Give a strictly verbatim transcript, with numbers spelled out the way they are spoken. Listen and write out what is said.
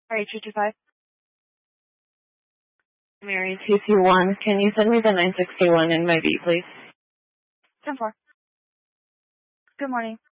Alright, two two five. Mary two two one. Can you send me the nine sixty-one in my B, please? ten four. Good morning.